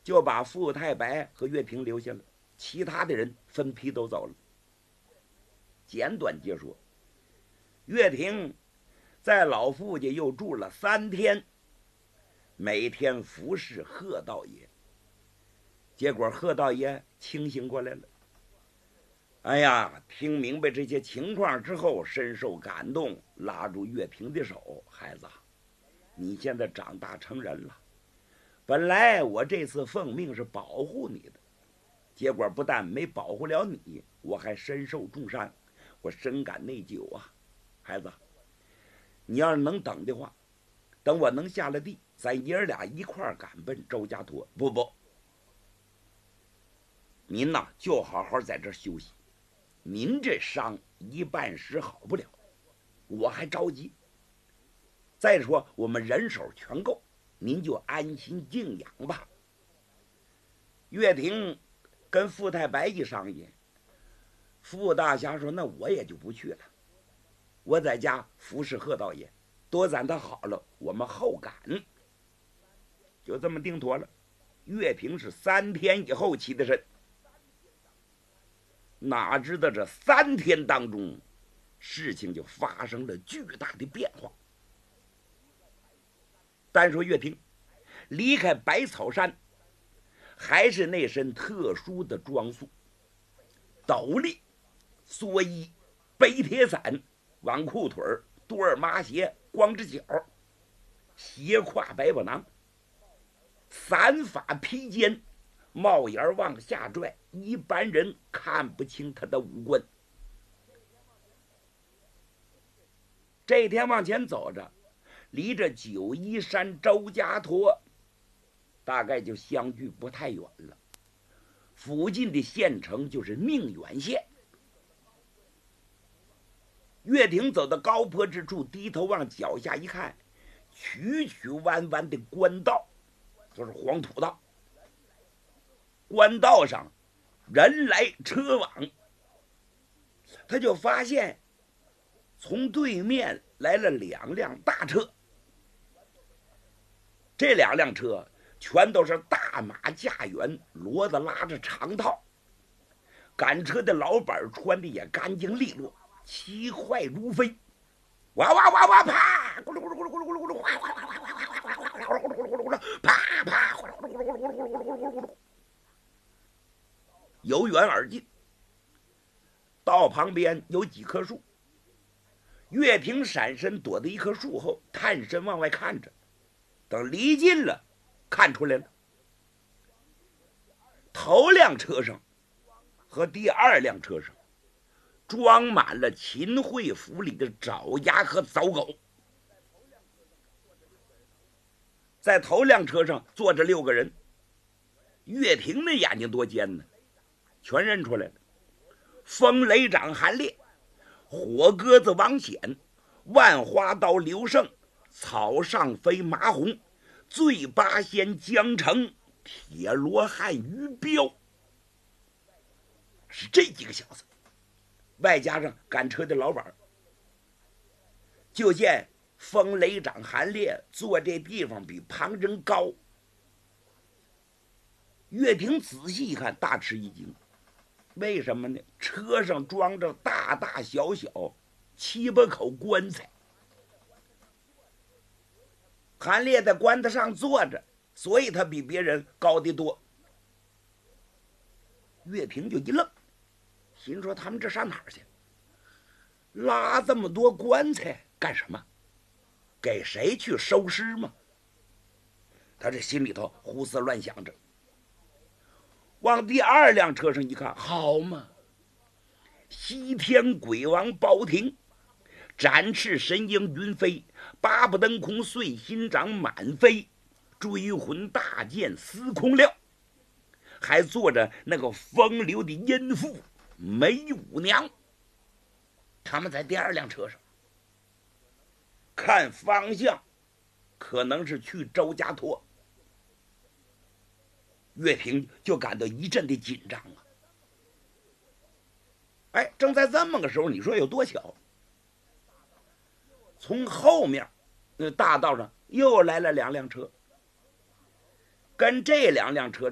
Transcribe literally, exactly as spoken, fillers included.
就把傅太白和岳平留下了，其他的人分批都走了。简短截说，岳平在老傅家又住了三天，每天服侍贺道爷。结果贺道爷清醒过来了，哎呀，听明白这些情况之后，深受感动，拉住岳平的手：“孩子，你现在长大成人了，本来我这次奉命是保护你的，结果不但没保护了你，我还身受重伤，我深感内疚啊！孩子，你要是能等的话，等我能下了地，咱爷儿俩一块儿赶奔周家坨。不不，您呐就好好在这休息，您这伤一半时好不了，我还着急。再说我们人手全够，您就安心静养吧。”岳霆跟傅太白一商议，傅大侠说：“那我也就不去了，我在家服侍贺道爷，多攒他好了，我们后赶。”就这么定妥了。岳平是三天以后起的身，哪知道这三天当中，事情就发生了巨大的变化。单说岳平离开百草山，还是那身特殊的装束，斗笠、蓑衣、背铁伞、挽裤腿、多尔麻鞋、光着脚，斜挎百宝囊，散发披肩，帽檐往下拽，一般人看不清他的五官。这天往前走着，离着九嶷山周家坨大概就相距不太远了，附近的县城就是宁远县。岳霆走到高坡之处，低头往脚下一看，曲曲弯弯的官道，就是黄土道。官道上人来车往，他就发现从对面来了两辆大车，这两辆车全都是大马驾辕，骡子拉着长套，赶车的老板穿的也干净利落，骑快如飞，哇哇哇哇啪，咕噜咕噜咕噜咕噜咕噜咕噜，哗哗哗哗哗哗哗哗哗哗哗咕噜咕噜咕噜，啪啪，咕噜咕噜咕噜咕噜咕噜咕噜咕噜，由远而近。道旁边有几棵树，岳霆闪身躲在一棵树后，探身往外看着，等离近了，看出来了，头辆车上和第二辆车上装满了秦惠府里的爪牙和糟狗。在头辆车上坐着六个人，岳霆的眼睛多尖呢，全认出来了：风雷掌韩烈、火鸽子王显、万花刀刘胜、草上飞马红、醉八仙江城、铁罗汉于彪，是这几个小子，外加上赶车的老板。就见风雷掌韩烈坐这地方比旁人高。岳霆仔细一看，大吃一惊，为什么呢？车上装着大大小小七八口棺材，韩烈在棺材上坐着，所以他比别人高得多。岳霆就一愣，心说他们这上哪儿去？拉这么多棺材干什么？给谁去收尸吗？他这心里头胡思乱想着。往第二辆车上一看，好嘛，西天鬼王包廷、展翅神鹰云飞、八不登空碎心掌满飞、追魂大剑司空廖，还坐着那个风流的淫妇梅五娘。他们在第二辆车上，看方向可能是去周家坨。岳霆就感到一阵的紧张啊！哎，正在这么个时候，你说有多巧？从后面那大道上又来了两辆车，跟这两辆车